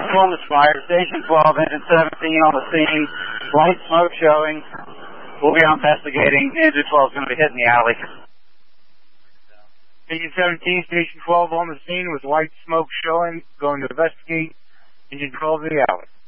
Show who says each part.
Speaker 1: Home is fire. Station 12, engine 17 on the scene. Light smoke showing. We'll be investigating. Engine 12 is going to be hitting the alley.
Speaker 2: Engine 17, Station 12 on the scene with light smoke showing. Going to investigate. Engine 12 in the alley.